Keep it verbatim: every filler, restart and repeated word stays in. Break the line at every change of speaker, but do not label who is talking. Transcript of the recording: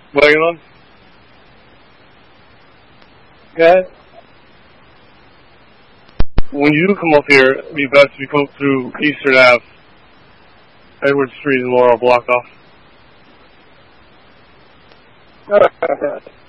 Wagon on?
Go ahead.
When you come up here, it'd be best if you come through Eastern Ave, Edward Street and Laurel block off.
All right.